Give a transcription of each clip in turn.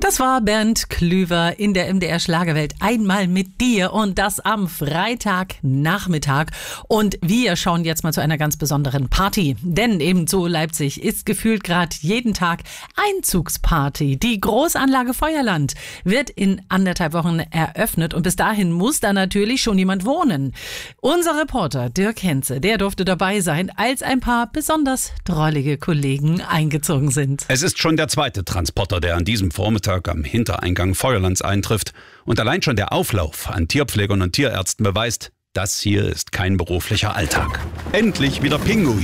Das war Bernd Klüver in der MDR Schlagerwelt. Einmal mit dir und das am Freitagnachmittag. Und wir schauen jetzt mal zu einer ganz besonderen Party. Denn ebenso Leipzig ist gefühlt gerade jeden Tag Einzugsparty. Die Großanlage Feuerland wird in 1,5 Wochen eröffnet und bis dahin muss da natürlich schon jemand wohnen. Unser Reporter Dirk Henze, der durfte dabei sein, als ein paar besonders drollige Kollegen eingezogen sind. Es ist schon der zweite Transporter, der an diesem Vormittag am Hintereingang Feuerlands eintrifft. Und allein schon der Auflauf an Tierpflegern und Tierärzten beweist, das hier ist kein beruflicher Alltag. Endlich wieder Pinguine.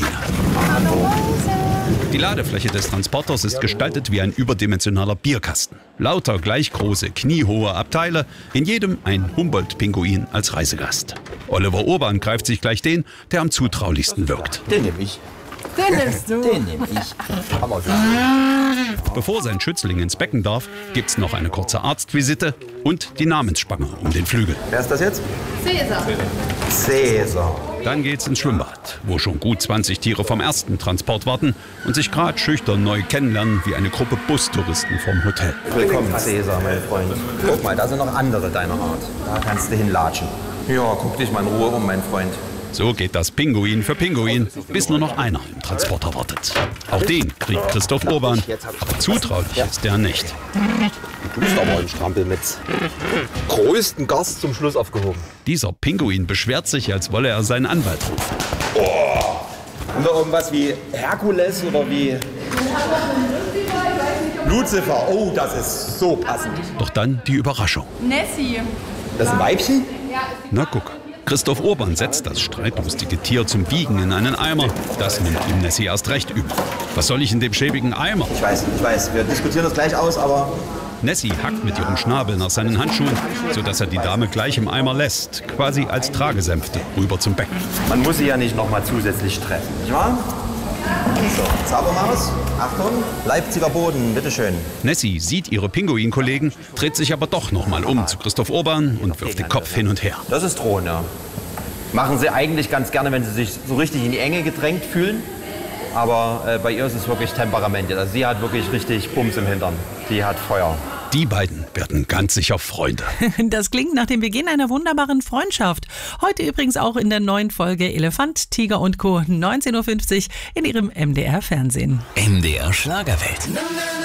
Die Ladefläche des Transporters ist gestaltet wie ein überdimensionaler Bierkasten. Lauter gleich große, kniehohe Abteile, in jedem ein Humboldt-Pinguin als Reisegast. Oliver Urban greift sich gleich den, der am zutraulichsten wirkt. Den nehme ich. Den nimmst du. Den nehme ich. Aber Bevor sein Schützling ins Becken darf, gibt's noch eine kurze Arztvisite und die Namensspange um den Flügel. wer ist das jetzt? Cäsar. Cäsar. Dann geht's ins Schwimmbad, wo schon gut 20 Tiere vom ersten Transport warten und sich gerade schüchtern neu kennenlernen wie eine Gruppe Bustouristen vom Hotel. Willkommen, Cäsar, mein Freund. Guck mal, da sind noch andere deiner Art. Da kannst du hinlatschen. Ja, guck dich mal in Ruhe um, mein Freund. So geht das Pinguin für Pinguin, bis nur noch einer im Transporter wartet. Auch den kriegt Christoph Urban, aber zutraulich ist der nicht. Du bist aber ein Strampel mit größten Gast zum Schluss aufgehoben. Dieser Pinguin beschwert sich, als wolle er seinen Anwalt rufen. Und noch irgendwas wie Herkules oder wie Lucifer. Oh, das ist so passend. Doch dann die Überraschung. Nessie. Das ist ein Weibchen? Na guck, Christoph Urban setzt das streitlustige Tier zum Wiegen in einen Eimer. Das nimmt ihm Nessie erst recht übel. Was soll ich in dem schäbigen Eimer? Ich weiß. Wir diskutieren das gleich aus, aber Nessie hackt mit ihrem Schnabel nach seinen Handschuhen, sodass er die Dame gleich im Eimer lässt, quasi als Tragesänfte rüber zum Becken. man muss sie ja nicht noch mal zusätzlich treffen, nicht wahr? So, Zaubermaus, Achtung, Leipziger Boden, bitteschön. Nessie sieht ihre Pinguinkollegen, dreht sich aber doch nochmal um zu Christoph Urban und wirft den Kopf hin und her. Das ist Drohen, ja. Machen sie eigentlich ganz gerne, wenn sie sich so richtig in die Enge gedrängt fühlen. Aber bei ihr ist es wirklich Temperament. Also sie hat wirklich richtig Bums im Hintern. Die hat Feuer. Die beiden werden ganz sicher Freunde. Das klingt nach dem Beginn einer wunderbaren Freundschaft. Heute übrigens auch in der neuen Folge Elefant, Tiger und Co. 19:50 Uhr in Ihrem MDR Fernsehen. MDR Schlagerwelt.